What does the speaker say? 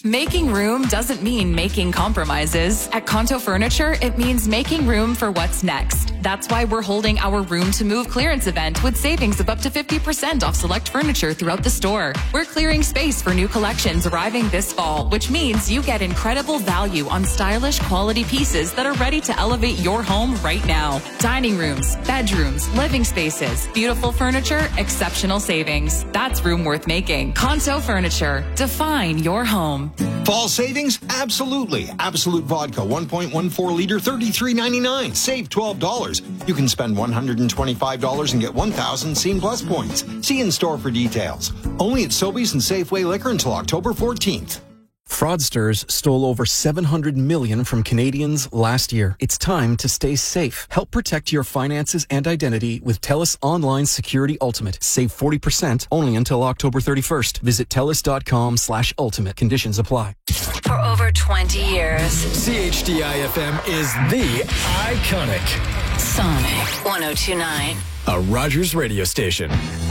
Making room doesn't mean making compromises. At Kanto Furniture, it means making room for what's next. That's why we're holding our Room to Move clearance event with savings of up to 50% off select furniture throughout the store. We're clearing space for new collections arriving this fall, which means you get incredible value on stylish quality pieces that are ready to elevate your home right now. Dining rooms, bedrooms, living spaces, beautiful furniture, exceptional savings. That's room worth making. Kanto Furniture. Define your home. Fall savings? Absolutely. Absolute Vodka, 1.14 liter, $33.99. Save $12. You can spend $125 and get 1,000 Scene Plus points. See in store for details. Only at Sobeys and Safeway Liquor until October 14th. Fraudsters stole over $700 million from Canadians last year. It's time to stay safe. Help protect your finances and identity with TELUS Online Security Ultimate. Save 40% only until October 31st. Visit TELUS.com/ultimate. Conditions apply. For over 20 years, CHDI-FM is the iconic Sonic 102.9. a Rogers radio station.